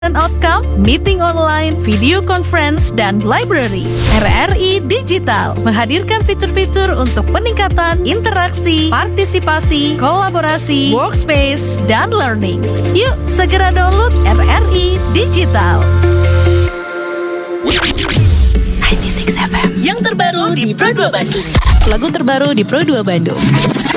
dan outcome, meeting online, video conference, dan library. RRI Digital menghadirkan fitur-fitur untuk peningkatan interaksi, partisipasi, kolaborasi, workspace, dan learning. Yuk segera download RRI Digital. 96 FM. Yang terbaru di Pro 2 Bandung. Lagu terbaru di Pro 2 Bandung.